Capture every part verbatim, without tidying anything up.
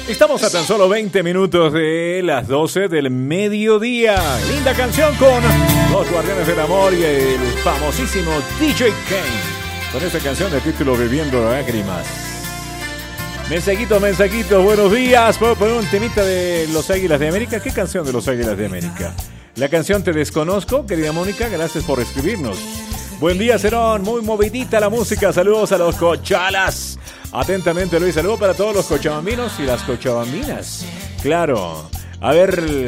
Estamos a tan solo veinte minutos de las doce del mediodía. Linda canción con Los Guardianes del Amor y el famosísimo D J Kane, con esta canción de título Bebiendo Lágrimas. Mensajitos, mensajitos, buenos días. ¿Puedo poner un temita de Los Águilas de América? ¿Qué canción de Los Águilas de América? La canción Te Desconozco, querida Mónica, gracias por escribirnos. Buen día, Cerón, muy movidita la música. Saludos a los cochalas. Atentamente, Luis, saludo para todos los cochabambinos y las cochabambinas. Claro, a ver,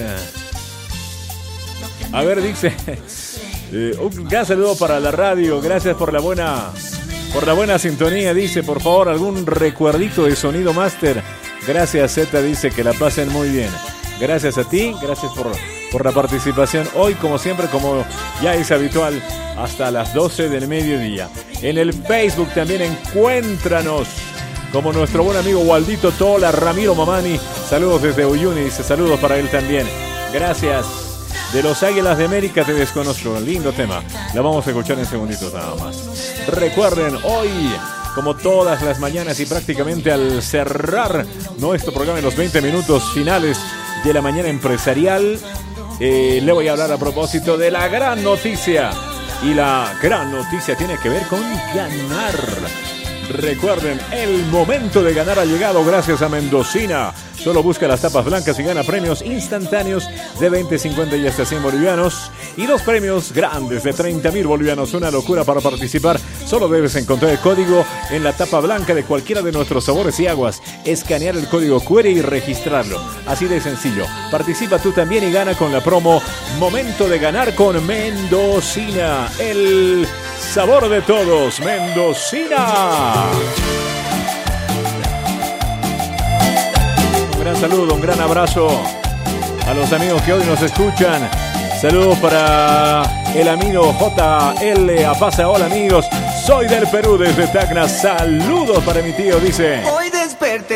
a ver, dice, eh, un gran saludo para la radio, gracias por la buena, por la buena sintonía, dice, por favor, algún recuerdito de sonido máster. Gracias, Z, dice, que la pasen muy bien. Gracias a ti, gracias por, por la participación hoy, como siempre, como ya es habitual, hasta las doce del mediodía. En el Facebook también encuéntranos como nuestro buen amigo Waldito Tola, Ramiro Mamani. Saludos desde Uyuni, dice saludos para él también. Gracias. De Los Águilas de América, Te Desconozco. Lindo tema. La vamos a escuchar en segunditos nada más. Recuerden, hoy, como todas las mañanas y prácticamente al cerrar nuestro programa en los veinte minutos finales de la mañana empresarial, eh, le voy a hablar a propósito de la gran noticia. Y la gran noticia tiene que ver con ganar. Recuerden, el momento de ganar ha llegado gracias a Mendocina. Solo busca las tapas blancas y gana premios instantáneos de veinte, cincuenta y hasta cien bolivianos. Y dos premios grandes de treinta mil bolivianos. Una locura para participar. Solo debes encontrar el código en la tapa blanca de cualquiera de nuestros sabores y aguas. Escanear el código Q R y registrarlo. Así de sencillo. Participa tú también y gana con la promo Momento de Ganar con Mendocina. El sabor de todos, Mendocina. Un gran saludo, un gran abrazo a los amigos que hoy nos escuchan. Saludos para el amigo J L Apaza. Hola amigos, soy del Perú desde Tacna. Saludos para mi tío, dice. Hoy desperté